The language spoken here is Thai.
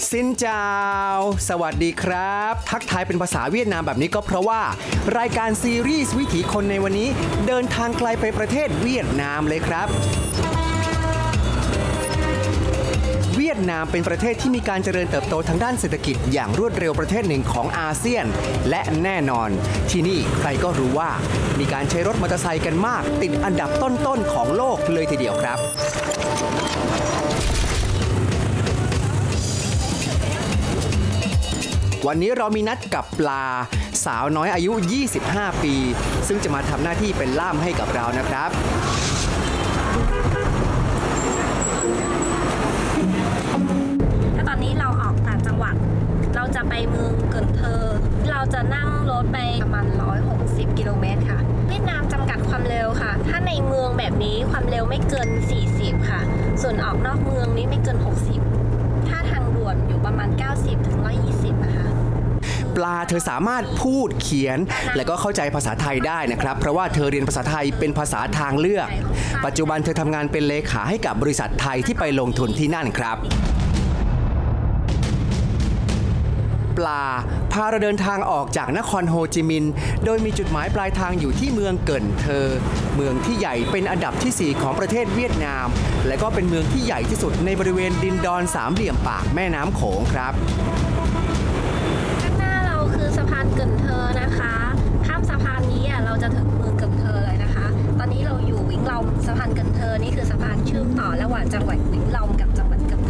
ซินเจ้าสวัสดีครับทักทายเป็นภาษาเวียดนามแบบนี้ก็เพราะว่ารายการซีรีส์วิถีคนในวันนี้เดินทางไกลไปประเทศเวียดนามเลยครับเวียดนามเป็นประเทศที่มีการเจริญเติบโตทางด้านเศรษฐกิจอย่างรวดเร็วประเทศหนึ่งของอาเซียนและแน่นอนที่นี่ใครก็รู้ว่ามีการใช้รถมอเตอร์ไซค์กันมากติดอันดับต้นๆของโลกเลยทีเดียวครับวันนี้เรามีนัดกับปลาสาวน้อยอายุ 25 ปี ซึ่งจะมาทำหน้าที่เป็นล่ามให้กับเรานะครับแล้วตอนนี้เราออกต่างจังหวัดเราจะไปเมืองเกินเทอร์เราจะนั่งรถไปประมาณ160 กิโลเมตรค่ะเวียดนามจำกัดความเร็วค่ะถ้าในเมืองแบบนี้ความเร็วไม่เกิน40ค่ะส่วนออกนอกเมืองนี้ไม่เกิน60ถ้าทางด่วนอยู่ประมาณ90 ถึง 120นะคะปลาเธอสามารถพูดเขียนและก็เข้าใจภาษาไทยได้นะครับเพราะว่าเธอเรียนภาษาไทยเป็นภาษาทางเลือกปัจจุบันเธอทำงานเป็นเลขาให้กับบริษัทไทยที่ไปลงทุนที่นั่นครับปลาพาเราเดินทางออกจากนครโฮจิมินห์โดยมีจุดหมายปลายทางอยู่ที่เมืองเกินเทอร์เมืองที่ใหญ่เป็นอันดับที่ 4 ของประเทศเวียดนามและก็เป็นเมืองที่ใหญ่ที่สุดในบริเวณดินดอนสามเหลี่ยมปากแม่น้ำโขงครับข้างหน้าเราคือสะพานเกินเทอร์นะคะข้ามสะพานนี้เราจะถึงเมืองเกินเทอร์เลยนะคะตอนนี้เราอยู่วิงลอมสะพานเกินเทอร์นี่คือสะพานเชื่อมต่อระหว่างจังหวัดวิงลอมกับจังหวัดเกิน